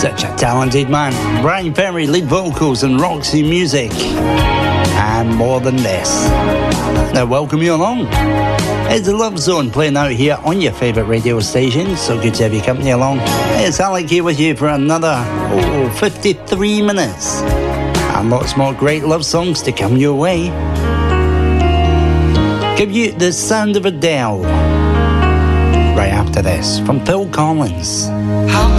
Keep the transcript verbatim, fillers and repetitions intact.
Such a talented man. Brian Ferry, lead vocals and Roxy music. And more than this. Now, welcome you along. It's the Love Zone playing out here on your favourite radio station. So good to have your company along. It's Alec here with you for another oh, fifty-three minutes. And lots more great love songs to come your way. Give you The Sound of Adele right after this from Phil Collins. How